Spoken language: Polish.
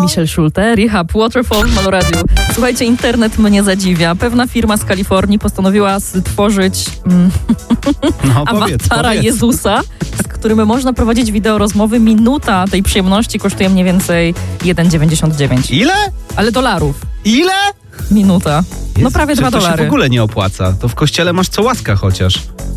Michel Schulte, Rehab, Waterfall w Halo Radio. Słuchajcie, internet mnie zadziwia. Pewna firma z Kalifornii postanowiła stworzyć awatara Jezusa, z którym można prowadzić wideo rozmowy. Minuta tej przyjemności kosztuje mniej więcej 1,99. Ile? Ale dolarów. Ile? Minuta. No prawie $2. To się w ogóle nie opłaca. To w kościele masz co łaska chociaż.